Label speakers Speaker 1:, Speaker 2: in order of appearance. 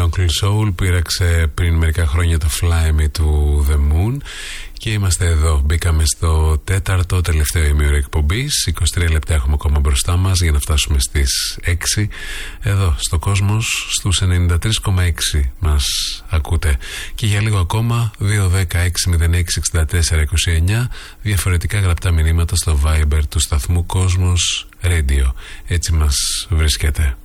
Speaker 1: Uncle Soul που πήραξε πριν μερικά χρόνια το Fly Me to the Moon. Και είμαστε εδώ, μπήκαμε στο τέταρτο τελευταίο ημίωρο εκπομπής. 23 λεπτά έχουμε ακόμα μπροστά μας για να φτάσουμε στις 6. Εδώ στο Κόσμος στους 93,6 μας ακούτε. Και για λίγο ακόμα 216-06-64-29 διαφορετικά γραπτά μηνύματα στο Viber του σταθμού Κόσμος Radio. Έτσι μας βρίσκεται.